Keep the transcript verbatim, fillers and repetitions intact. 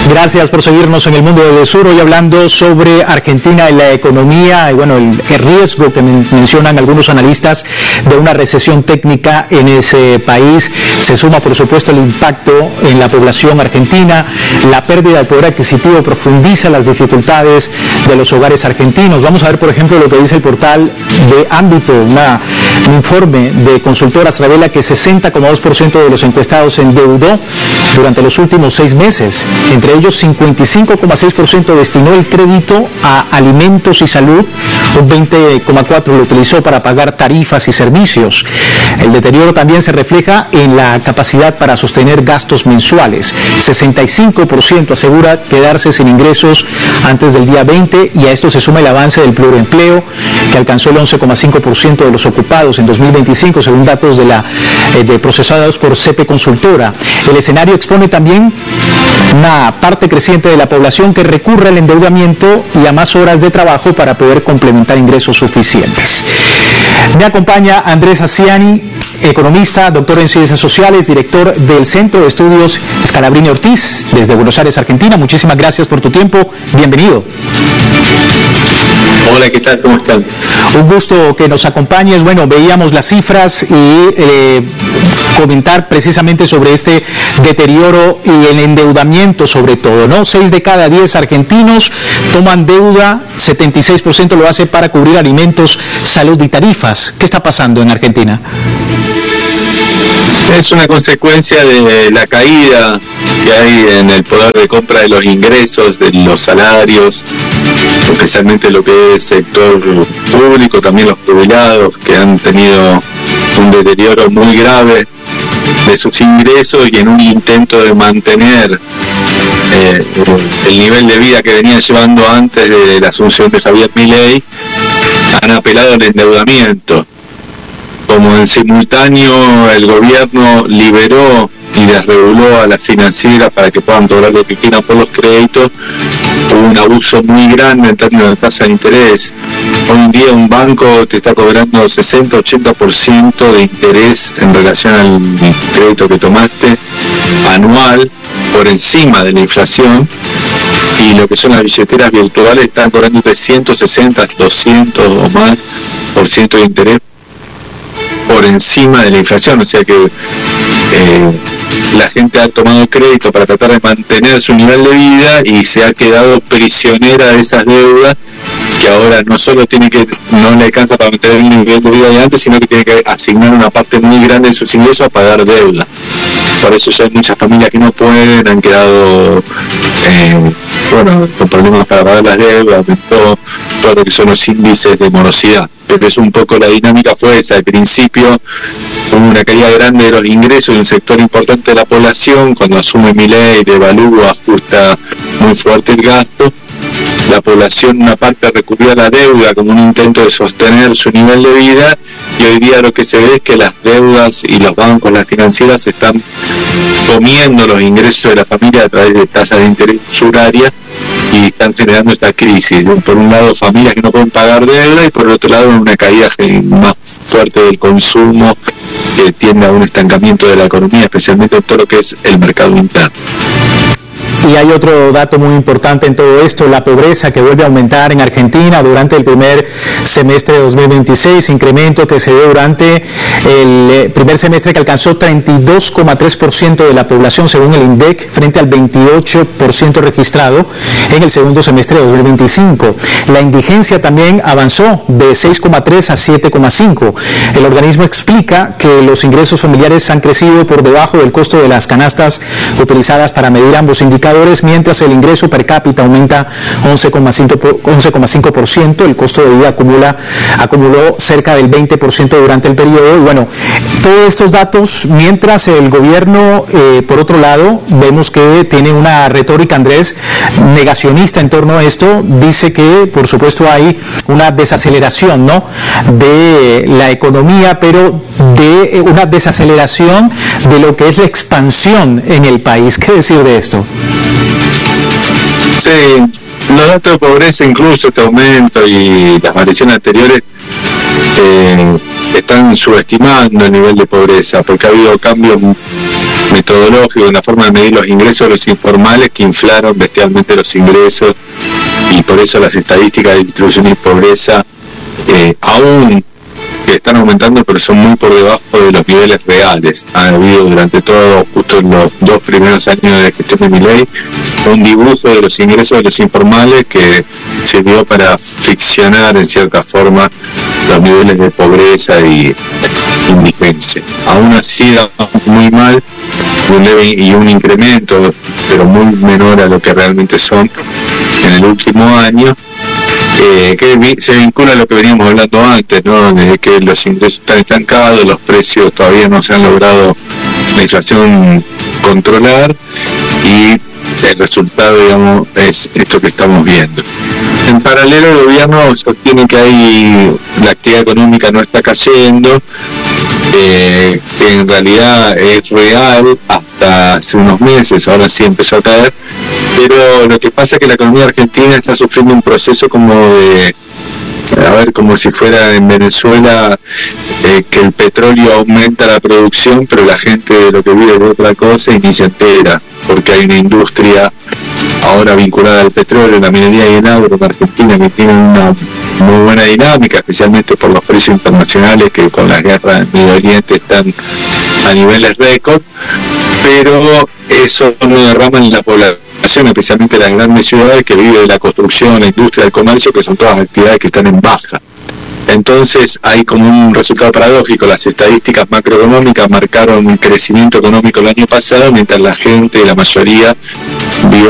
Gracias por seguirnos en el Mundo del Sur, hoy hablando sobre Argentina y la economía, y bueno, el, el riesgo que men mencionan algunos analistas de una recesión técnica en ese país. Se suma, por supuesto, el impacto en la población argentina, la pérdida de poder adquisitivo profundiza las dificultades de los hogares argentinos. Vamos a ver, por ejemplo, lo que dice el portal de Ámbito, una, un informe de consultoras revela que sesenta coma dos por ciento de los encuestados se endeudó durante los últimos seis meses. Entre ellos, cincuenta y cinco coma seis por ciento destinó el crédito a alimentos y salud, un veinte coma cuatro por ciento lo utilizó para pagar tarifas y servicios. El deterioro también se refleja en la capacidad para sostener gastos mensuales. sesenta y cinco por ciento asegura quedarse sin ingresos antes del día veinte, y a esto se suma el avance del pluriempleo, que alcanzó el once coma cinco por ciento de los ocupados en dos mil veinticinco, según datos de la eh, de procesados por C P Consultora. El escenario expone también una parte creciente de la población que recurre al endeudamiento y a más horas de trabajo para poder complementar ingresos suficientes. Me acompaña Andrés Asiani, economista, doctor en Ciencias Sociales, director del Centro de Estudios Scalabrini Ortiz, desde Buenos Aires, Argentina. Muchísimas gracias por tu tiempo. Bienvenido. Hola, ¿qué tal? ¿Cómo están? Un gusto que nos acompañes. Bueno, veíamos las cifras y eh, comentar precisamente sobre este deterioro y el endeudamiento sobre todo, ¿no? Seis de cada diez argentinos toman deuda, setenta y seis por ciento lo hace para cubrir alimentos, salud y tarifas. ¿Qué está pasando en Argentina? Es una consecuencia de la caída que hay en el poder de compra de los ingresos, de los salarios, especialmente lo que es sector público, también los jubilados, que han tenido un deterioro muy grave de sus ingresos, y en un intento de mantener eh, el nivel de vida que venían llevando antes de la asunción de Javier Milei, han apelado al endeudamiento. Como en simultáneo el gobierno liberó y desreguló a las financieras para que puedan cobrar lo que quieran por los créditos, hubo un abuso muy grande en términos de tasa de interés. Hoy en día un banco te está cobrando sesenta a ochenta por ciento de interés en relación al crédito que tomaste anual, por encima de la inflación, y lo que son las billeteras virtuales están cobrando de ciento sesenta, doscientos o más por ciento de interés por encima de la inflación. O sea que eh, la gente ha tomado crédito para tratar de mantener su nivel de vida y se ha quedado prisionera de esas deudas, que ahora no solo tiene que, no le alcanza para mantener el nivel de vida de antes, sino que tiene que asignar una parte muy grande de sus ingresos a pagar deuda. Por eso ya hay muchas familias que no pueden, han quedado eh, bueno, con problemas para pagar las deudas, aumentó todo lo que son los índices de morosidad. Pero es un poco la dinámica fue esa. Al principio hubo una caída grande de los ingresos de un sector importante de la población. Cuando asume Milei, devalúa, ajusta muy fuerte el gasto, la población una parte recurrió a la deuda como un intento de sostener su nivel de vida, y hoy día lo que se ve es que las deudas y los bancos, las financieras, están comiendo los ingresos de la familia a través de tasas de interés usurarias, y están generando esta crisis. Por un lado, familias que no pueden pagar deuda, y por el otro lado, una caída más fuerte del consumo, que tiende a un estancamiento de la economía, especialmente en todo lo que es el mercado interno. Y hay otro dato muy importante en todo esto, la pobreza, que vuelve a aumentar en Argentina durante el primer semestre de dos mil veintiséis, incremento que se dio durante el primer semestre, que alcanzó treinta y dos coma tres por ciento de la población según el INDEC, frente al veintiocho por ciento registrado en el segundo semestre de dos mil veinticinco. La indigencia también avanzó de seis coma tres a siete coma cinco. El organismo explica que los ingresos familiares han crecido por debajo del costo de las canastas utilizadas para medir ambos indicadores, mientras el ingreso per cápita aumenta once coma cinco por ciento, el costo de vida acumula, acumuló cerca del veinte por ciento durante el periodo. Y bueno, todos estos datos, mientras el gobierno, eh, por otro lado, vemos que tiene una retórica, Andrés, negacionista en torno a esto, dice que, por supuesto, hay una desaceleración, ¿no?, de la economía, pero de una desaceleración de lo que es la expansión en el país. ¿Qué decir de esto? Sí, los datos de pobreza, incluso este aumento y las variaciones anteriores, eh, están subestimando el nivel de pobreza, porque ha habido cambios metodológicos en la forma de medir los ingresos de los informales que inflaron bestialmente los ingresos, y por eso las estadísticas de distribución y pobreza eh, aún que están aumentando, pero son muy por debajo de los niveles reales. Ha habido durante todo, justo en los dos primeros años de la gestión de Milei, un dibujo de los ingresos de los informales que sirvió para ficcionar en cierta forma los niveles de pobreza y indigencia. Aún así da muy mal, un leve y un incremento, pero muy menor a lo que realmente son en el último año. Eh, que se vincula a lo que veníamos hablando antes, ¿no? De que los ingresos están estancados, los precios todavía no se han logrado la inflación controlar, y el resultado, digamos, es esto que estamos viendo. En paralelo, el gobierno sostiene que hay, la actividad económica no está cayendo, eh, que en realidad es real hasta hace unos meses, ahora sí empezó a caer, pero lo que pasa es que la economía argentina está sufriendo un proceso como de, a ver, como si fuera en Venezuela, eh, que el petróleo aumenta la producción, pero la gente lo que vive es otra cosa y ni se entera, porque hay una industria ahora vinculada al petróleo, la minería y el agro en Argentina, que tiene una muy buena dinámica, especialmente por los precios internacionales que con las guerras en Medio Oriente están a niveles récord, pero eso no derrama en la población, especialmente en las grandes ciudades, que vive de la construcción, la industria, el comercio, que son todas actividades que están en baja. Entonces hay como un resultado paradójico. Las estadísticas macroeconómicas marcaron un crecimiento económico el año pasado, mientras la gente, la mayoría, vio